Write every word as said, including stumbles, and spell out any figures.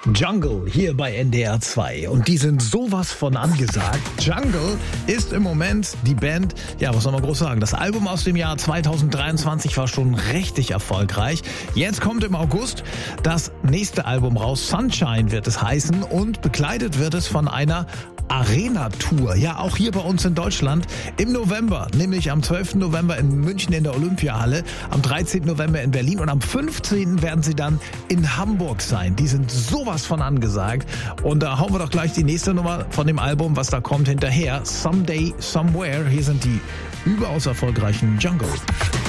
Jungle hier bei N D R zwei und die sind sowas von angesagt. Jungle ist im Moment die Band, ja, was soll man groß sagen, das Album aus dem Jahr zweitausenddreiundzwanzig war schon richtig erfolgreich. Jetzt kommt im August das nächste Album raus, Sunshine wird es heißen und begleitet wird es von einer Arena-Tour. Ja, auch hier bei uns in Deutschland im November, nämlich am zwölften November in München in der Olympiahalle, am dreizehnten November in Berlin und am fünfzehnten werden sie dann in Hamburg sein. Die sind sowas von angesagt und da hauen wir doch gleich die nächste Nummer von dem Album, was da kommt, hinterher. Someday, Somewhere. Hier sind die überaus erfolgreichen Jungle.